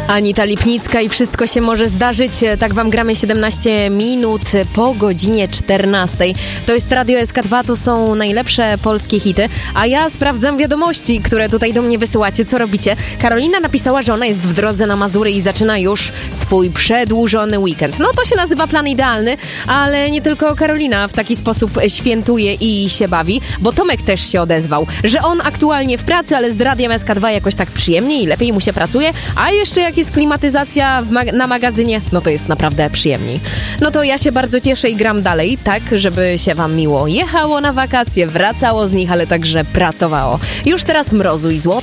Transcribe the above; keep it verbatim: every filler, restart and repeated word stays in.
Anita Lipnicka i wszystko się może zdarzyć. Tak wam gramy siedemnaście minut po godzinie czternastej. To jest Radio S K dwa, to są najlepsze polskie hity. A ja sprawdzam wiadomości, które tutaj do mnie wysyłacie. Co robicie? Karolina napisała, że ona jest w drodze na Mazury i zaczyna już swój przedłużony weekend. No to się nazywa plan idealny, ale nie tylko Karolina w taki sposób świętuje i się bawi, bo Tomek też się odezwał, że on aktualnie w pracy, ale z Radiem S K dwa jakoś tak przyjemniej i lepiej mu się pracuje, a jeszcze jak jest klimatyzacja w mag- na magazynie, no to jest naprawdę przyjemniej. No to ja się bardzo cieszę i gram dalej, tak, żeby się wam miło jechało na wakacje, wracało z nich, ale także pracowało. Już teraz Mrozu i Złoto.